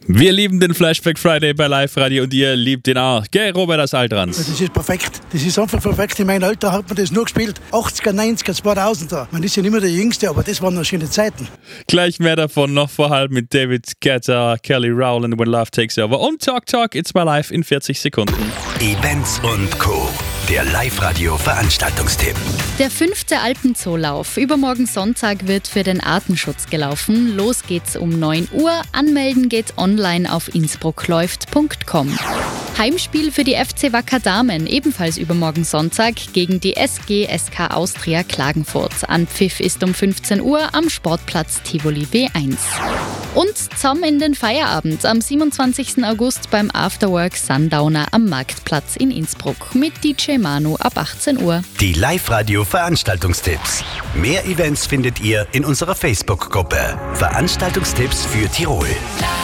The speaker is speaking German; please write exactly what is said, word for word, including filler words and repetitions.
Wir lieben den Flashback Friday bei Live Radio und ihr liebt den auch. Gell, Robert aus Altrans? Das ist perfekt. Das ist einfach perfekt. In meinem Alter hat man das nur gespielt. achtziger, neunziger, zweitausender. Man ist ja nicht mehr der Jüngste, aber das waren noch schöne Zeiten. Gleich mehr davon noch vorhalb mit David Guetta, Kelly Rowland, When Love Takes Over und Talk Talk, It's My Life in vierzig Sekunden. Events und Co. Der Live-Radio-Veranstaltungstipp. Der fünfte Alpenzoolauf. Übermorgen Sonntag wird für den Artenschutz gelaufen. Los geht's um neun Uhr. Anmelden geht online auf innsbruckläuft punkt com. Heimspiel für die F C Wacker Damen, ebenfalls übermorgen Sonntag gegen die S G S K Austria Klagenfurt. Anpfiff ist um fünfzehn Uhr am Sportplatz Tivoli W eins. Und zusammen in den Feierabend am siebenundzwanzigsten August beim Afterwork Sundowner am Marktplatz in Innsbruck mit D J Manu ab achtzehn Uhr. Die Live-Radio-Veranstaltungstipps. Mehr Events findet ihr in unserer Facebook-Gruppe. Veranstaltungstipps für Tirol.